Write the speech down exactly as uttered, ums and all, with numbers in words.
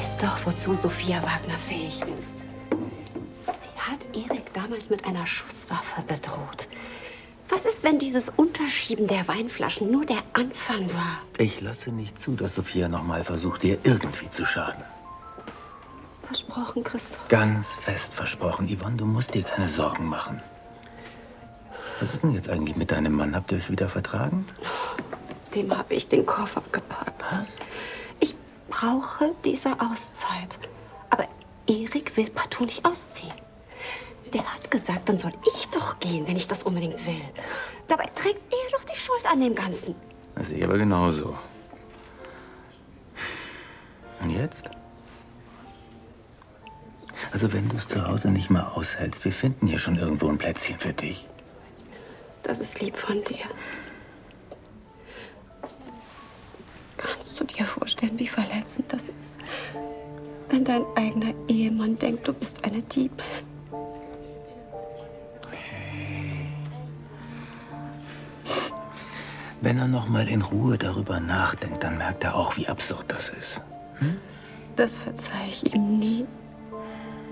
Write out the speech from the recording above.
weiß doch, wozu Sophia Wagner fähig ist. Sie hat Erik damals mit einer Schusswaffe bedroht. Was ist, wenn dieses Unterschieben der Weinflaschen nur der Anfang war? Ich lasse nicht zu, dass Sophia noch mal versucht, dir irgendwie zu schaden. Versprochen, Christoph. Ganz fest versprochen. Yvonne, du musst dir keine Sorgen machen. Was ist denn jetzt eigentlich mit deinem Mann? Habt ihr euch wieder vertragen? Dem habe ich den Koffer gepackt. Was? Ich brauche diese Auszeit. Aber Erik will partout nicht ausziehen. Der hat gesagt, dann soll ich doch gehen, wenn ich das unbedingt will. Dabei trägt er doch die Schuld an dem Ganzen. Das sehe ich aber genauso. Und jetzt? Also wenn du es zu Hause nicht mal aushältst, wir finden hier schon irgendwo ein Plätzchen für dich. Das ist lieb von dir. Kannst du dir vorstellen, wie verletzend das ist, wenn dein eigener Ehemann denkt, du bist eine Diebin? Hey. Wenn er noch mal in Ruhe darüber nachdenkt, dann merkt er auch, wie absurd das ist. Hm? Das verzeihe ich ihm nie.